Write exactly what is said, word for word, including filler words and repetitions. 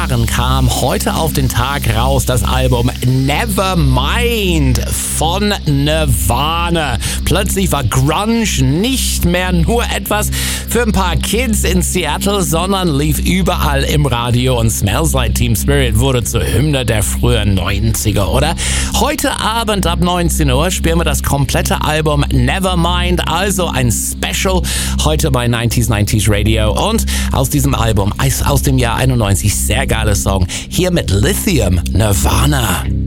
Jahren kam heute auf den Tag raus das Album Nevermind von Nirvana. Plötzlich war Grunge nicht mehr nur etwas für ein paar Kids in Seattle, sondern lief überall im Radio und Smells Like Teen Spirit wurde zur Hymne der frühen neunziger, oder? Heute Abend ab neunzehn Uhr spielen wir das komplette Album Nevermind, also ein Special heute bei neunziger neunzig Radio und aus diesem Album, aus dem Jahr einundneunzig, sehr geiler Song, hier mit Lithium, Nirvana.